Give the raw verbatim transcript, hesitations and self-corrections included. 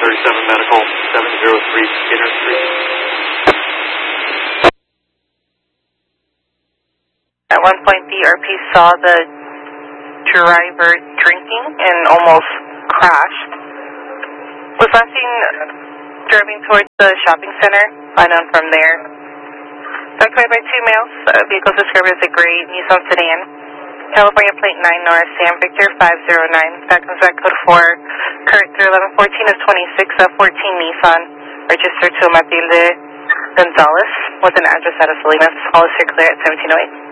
thirty-seven Medical, seven zero three Skinner Street. At one point, the R P saw the driver drinking and almost crashed. Was last seen driving towards the shopping center, unknown from there. Occupied by two males, uh, vehicles described as a gray Nissan sedan. California plate nine North, Sam Victor five zero nine. That comes back code four. Current through eleven fourteen of twenty-six of fourteen Nissan. Registered to Matilde Gonzalez with an address out of Salinas. All is clear at seventeen oh eight.